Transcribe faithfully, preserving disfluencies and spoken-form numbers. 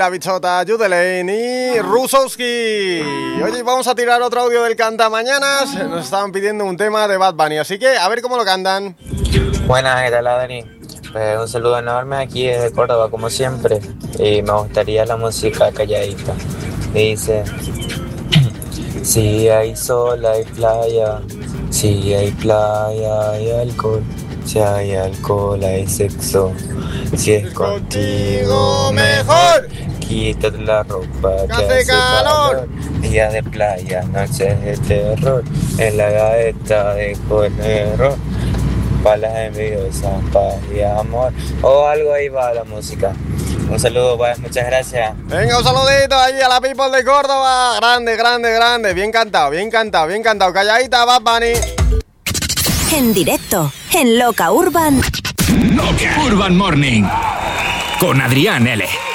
La Bichota, Judelaine y Rusowski. Oye, vamos a tirar otro audio del Cantamañanas. Nos estaban pidiendo un tema de Bad Bunny, así que a ver cómo lo cantan. Buenas, ¿qué tal, Adri? Pues un saludo enorme aquí desde Córdoba, como siempre. Y me gustaría la música calladita. Dice: si hay sol, hay playa. Si hay playa, hay alcohol. Si hay alcohol, hay sexo. Si es contigo, mejor. Quítate la ropa que hace calor. Días de playa, noches de terror. En la gaveta dejo el error. Palas envidiosas, paz y amor. O algo ahí va la música. Un saludo, pues, muchas gracias. Venga, un saludito ahí a la people de Córdoba. Grande, grande, grande. Bien cantado, bien cantado, bien cantado. Calladita, Bad Bunny. En directo, en Loca Urban. Loca Urban Morning con Adrián L.